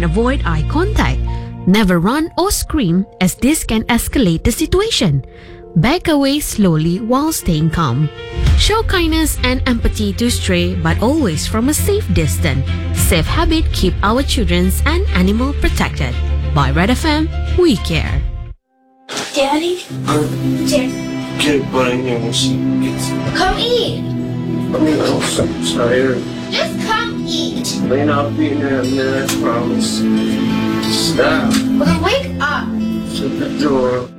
avoid eye contact. Never run or scream, as this can escalate the situation. Back away slowly while staying calm. Show kindness and empathy to stray, but always from a safe distance. Safe habit keep our children and animal protected. By Red FM, we care. Daddy? Get putting your machine. Come eat! I'm so tired. Just come eat! May not be there in a minute, I promise. Stop. Well, then wake up! Shut the door.